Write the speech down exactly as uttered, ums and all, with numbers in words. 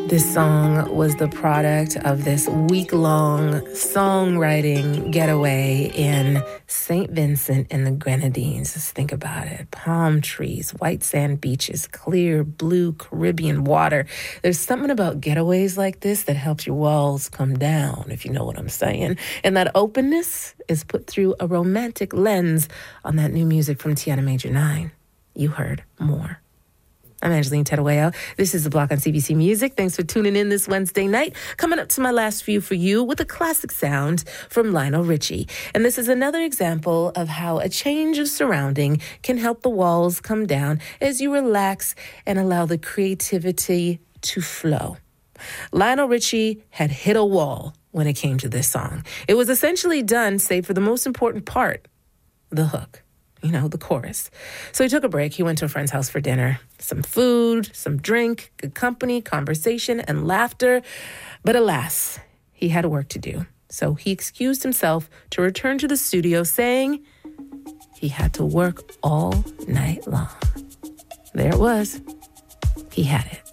This song was the product of this week-long songwriting getaway in Saint Vincent and the Grenadines. Just think about it. Palm trees, white sand beaches, clear blue Caribbean water. There's something about getaways like this that helps your walls come down, if you know what I'm saying. And that openness is put through a romantic lens on that new music from Tiana Major nine. You heard More. I'm Angeline Terueo. This is The Block on C B C Music. Thanks for tuning in this Wednesday night. Coming up to my last few for you with a classic sound from Lionel Richie. And this is another example of how a change of surrounding can help the walls come down as you relax and allow the creativity to flow. Lionel Richie had hit a wall when it came to this song. It was essentially done, save for the most important part, the hook. You know, the chorus. So he took a break. He went to a friend's house for dinner. Some food, some drink, good company, conversation, and laughter. But alas, he had work to do. So he excused himself to return to the studio, saying he had to work all night long. There it was. He had it.